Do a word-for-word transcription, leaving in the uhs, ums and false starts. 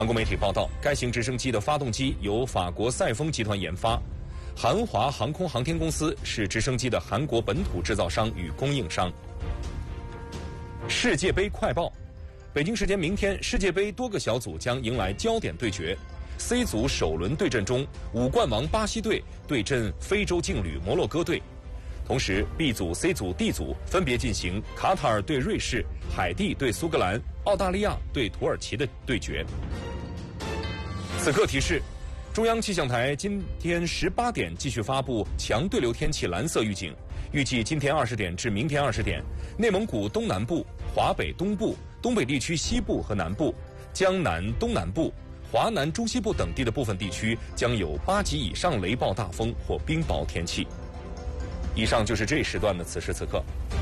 韩国媒体报道，该型直升机的发动机由法国赛丰集团研发，韩华航空航天公司是直升机的韩国本土制造商与供应商。世界杯快报：北京时间明天，世界杯多个小组将迎来焦点对决。C 组首轮对阵中，五冠王巴西队对阵非洲劲旅摩洛哥队。同时 ，B 组、C 组、D 组分别进行卡塔尔对瑞士、海地对苏格兰、澳大利亚对土耳其的对决。此刻提示：中央气象台今天十八点继续发布强对流天气蓝色预警，预计今天二十点至明天二十点，内蒙古东南部、华北东部、东北地区西部和南部、江南东南部、华南中西部等地的部分地区将有八级以上雷暴大风或冰雹天气。以上就是这一时段的此时此刻。